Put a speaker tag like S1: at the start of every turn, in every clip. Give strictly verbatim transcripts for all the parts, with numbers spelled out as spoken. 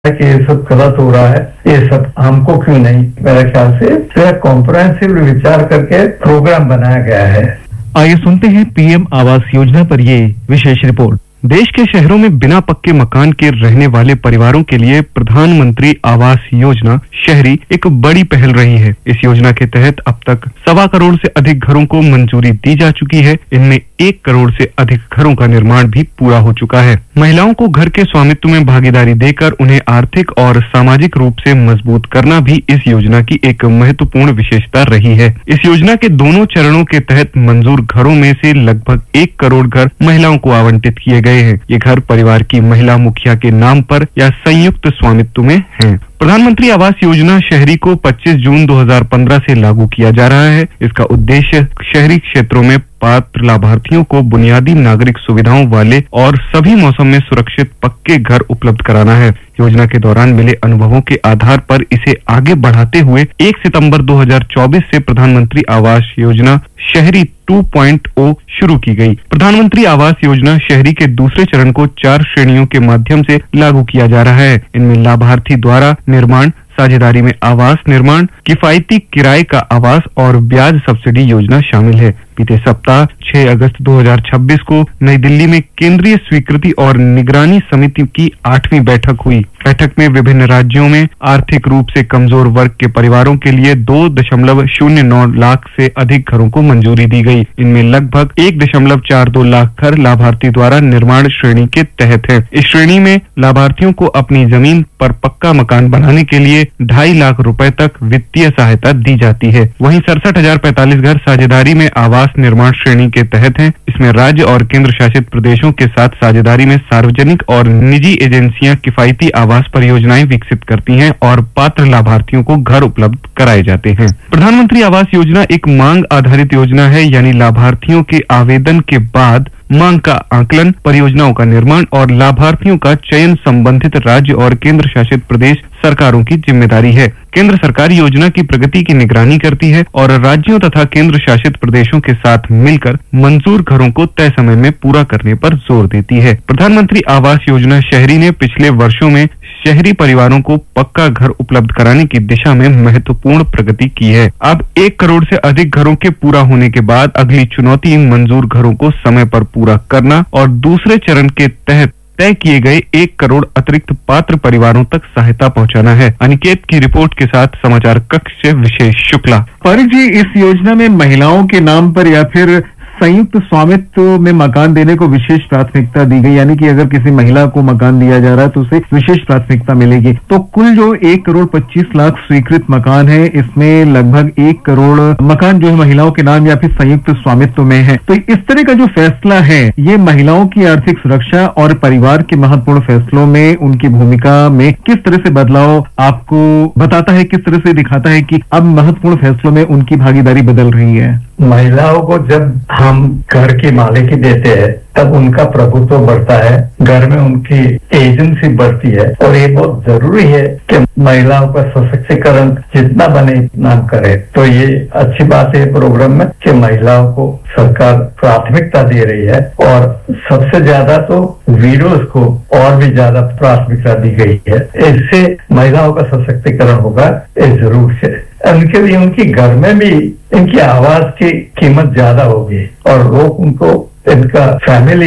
S1: कि ये सब गलत हो रहा है, ये सब हमको क्यों नहीं। मेरे ख्याल से कॉम्प्रहेंसिव विचार करके प्रोग्राम बनाया गया है।
S2: आइए सुनते हैं पीएम आवास योजना पर ये विशेष रिपोर्ट। देश के शहरों में बिना पक्के मकान के रहने वाले परिवारों के लिए प्रधानमंत्री आवास योजना शहरी एक बड़ी पहल रही है। इस योजना के तहत अब तक सवा करोड़ से अधिक घरों को मंजूरी दी जा चुकी है। इनमें एक करोड़ से अधिक घरों का निर्माण भी पूरा हो चुका है। महिलाओं को घर के स्वामित्व में भागीदारी देकर उन्हें आर्थिक और सामाजिक रूप से मजबूत करना भी इस योजना की एक महत्वपूर्ण विशेषता रही है। इस योजना के दोनों चरणों के तहत मंजूर घरों में से लगभग एक करोड़ घर महिलाओं को आवंटित किए गए हैं। ये घर परिवार की महिला मुखिया के नाम पर या संयुक्त स्वामित्व में हैं। प्रधानमंत्री आवास योजना शहरी को पच्चीस जून दो हज़ार पंद्रह से लागू किया जा रहा है। इसका उद्देश्य शहरी क्षेत्रों में पात्र लाभार्थियों को बुनियादी नागरिक सुविधाओं वाले और सभी मौसम में सुरक्षित पक्के घर उपलब्ध कराना है। योजना के दौरान मिले अनुभवों के आधार पर इसे आगे बढ़ाते हुए एक सितंबर दो हज़ार चौबीस से प्रधानमंत्री आवास योजना शहरी टू पॉइंट ओ शुरू की गई। प्रधानमंत्री आवास योजना शहरी के दूसरे चरण को चार श्रेणियों के माध्यम से लागू किया जा रहा है। इनमें लाभार्थी द्वारा निर्माण, साझेदारी में आवास निर्माण, किफायती किराए का आवास और ब्याज सब्सिडी योजना शामिल है। बीते सप्ताह छह अगस्त दो हज़ार छब्बीस को नई दिल्ली में केंद्रीय स्वीकृति और निगरानी समिति की आठवीं बैठक हुई। बैठक में विभिन्न राज्यों में आर्थिक रूप से कमजोर वर्ग के परिवारों के लिए दो दशमलव शून्य नौ लाख से अधिक घरों को मंजूरी दी गई। इनमें लगभग एक दशमलव चार दो लाख घर लाभार्थी द्वारा निर्माण श्रेणी के तहत है। इस श्रेणी में लाभार्थियों को अपनी जमीन पर पक्का मकान बनाने के लिए ढाई लाख रुपए तक वित्तीय सहायता दी जाती है। वहीं सड़सठ हजार पैंतालीस घर साझेदारी में आवास निर्माण श्रेणी के तहत हैं। इसमें राज्य और केंद्र शासित प्रदेशों के साथ साझेदारी में सार्वजनिक और निजी एजेंसियां किफायती आवास परियोजनाएं विकसित करती हैं और पात्र लाभार्थियों को घर उपलब्ध कराए जाते हैं। प्रधानमंत्री आवास योजना एक मांग आधारित योजना है, यानी लाभार्थियों के आवेदन के बाद मांग का आकलन, परियोजनाओं का निर्माण और लाभार्थियों का चयन संबंधित राज्य और केंद्र शासित प्रदेश सरकारों की जिम्मेदारी है। केंद्र सरकार योजना की प्रगति की निगरानी करती है और राज्यों तथा केंद्र शासित प्रदेशों के साथ मिलकर मंजूर घरों को तय समय में पूरा करने पर जोर देती है। प्रधानमंत्री आवास योजना शहरी ने पिछले वर्षों में शहरी परिवारों को पक्का घर उपलब्ध कराने की दिशा में महत्वपूर्ण प्रगति की है। अब एक करोड़ से अधिक घरों के पूरा होने के बाद अगली चुनौती मंजूर घरों को समय पर पूरा करना और दूसरे चरण के तहत तय किए गए एक करोड़ अतिरिक्त पात्र परिवारों तक सहायता पहुंचाना है। अनिकेत की रिपोर्ट के साथ समाचार कक्ष से विशेष शुक्ला।
S3: पारिक जी, इस योजना में महिलाओं के नाम पर या फिर संयुक्त स्वामित्व में मकान देने को विशेष प्राथमिकता दी गई, यानी कि अगर किसी महिला को मकान दिया जा रहा है तो उसे विशेष प्राथमिकता मिलेगी। तो कुल जो एक करोड़ पच्चीस लाख स्वीकृत मकान है, इसमें लगभग एक करोड़ मकान जो है महिलाओं के नाम या फिर संयुक्त स्वामित्व में है। तो इस तरह का जो फैसला है, ये महिलाओं की आर्थिक सुरक्षा और परिवार के महत्वपूर्ण फैसलों में उनकी भूमिका में किस तरह से बदलाव आपको बताता है, किस तरह से दिखाता है कि अब महत्वपूर्ण फैसलों में उनकी भागीदारी बदल रही है?
S1: महिलाओं को जब हम घर की मालिकी देते हैं तब उनका प्रभुत्व बढ़ता है, घर में उनकी एजेंसी बढ़ती है और ये बहुत जरूरी है कि महिलाओं का सशक्तिकरण जितना बने इतना करे। तो ये अच्छी बात है प्रोग्राम में कि महिलाओं को सरकार प्राथमिकता दे रही है और सबसे ज्यादा तो विडोज को और भी ज्यादा प्राथमिकता दी गई है। इससे महिलाओं का सशक्तिकरण होगा, ये जरूर है। उनके लिए उनकी घर में भी इनकी आवाज की कीमत ज्यादा होगी और लोग उनको, इनका फैमिली,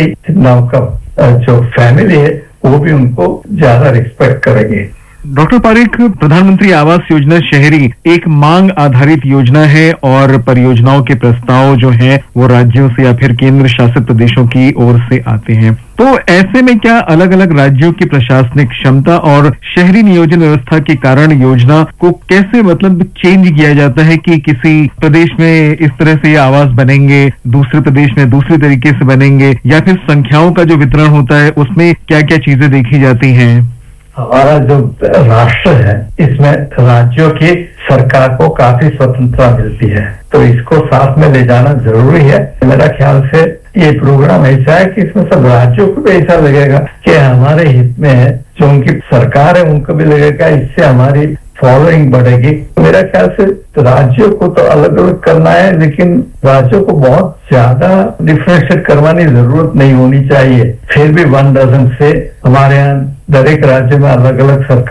S1: उनका जो फैमिली है वो भी उनको ज्यादा रिस्पेक्ट करेंगे।
S3: डॉक्टर पारिक, प्रधानमंत्री आवास योजना शहरी एक मांग आधारित योजना है और परियोजनाओं के प्रस्ताव जो हैं वो राज्यों से या फिर केंद्र शासित प्रदेशों की ओर से आते हैं। तो ऐसे में क्या अलग अलग राज्यों की प्रशासनिक क्षमता और शहरी नियोजन व्यवस्था के कारण योजना को कैसे मतलब चेंज किया जाता है कि किसी प्रदेश में इस तरह से ये आवास बनेंगे, दूसरे प्रदेश में दूसरे तरीके से बनेंगे, या फिर संख्याओं का जो वितरण होता है उसमें क्या क्या चीजें देखी जाती हैं?
S1: हमारा जो राष्ट्र है इसमें राज्यों की सरकार को काफी स्वतंत्रता मिलती है, तो इसको साथ में ले जाना जरूरी है। मेरा ख्याल से ये प्रोग्राम ऐसा है कि इसमें सब राज्यों को भी ऐसा लगेगा कि हमारे हित में है, जो उनकी सरकार है उनको भी लगेगा इससे हमारी फॉलोइंग बढ़ेगी। मेरा ख्याल से राज्यों को तो अलग अलग करना है, लेकिन राज्यों को बहुत ज्यादा डिफरेंशिएट करवाने की जरूरत नहीं होनी चाहिए। फिर भी वन डजन से हमारे यहाँ दर एक राज्य में अलग अलग सरकार